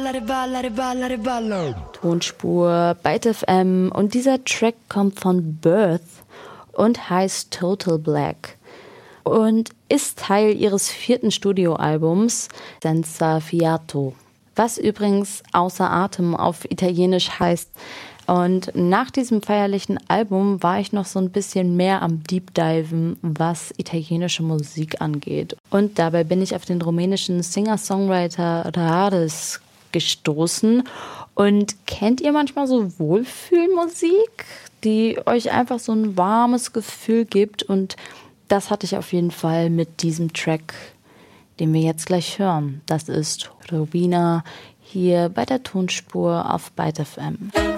Tonspur, Byte FM und dieser Track kommt von Birth und heißt Total Black und ist Teil ihres 4. Studioalbums Senza Fiato, was übrigens außer Atem auf Italienisch heißt. Und nach diesem feierlichen Album war ich noch so ein bisschen mehr am Deep Diven, was italienische Musik angeht. Und dabei bin ich auf den rumänischen Singer-Songwriter Rades gestoßen. Und kennt ihr manchmal so Wohlfühlmusik, die euch einfach so ein warmes Gefühl gibt? Und das hatte ich auf jeden Fall mit diesem Track, den wir jetzt gleich hören. Das ist Rowena hier bei der Tonspur auf Byte FM.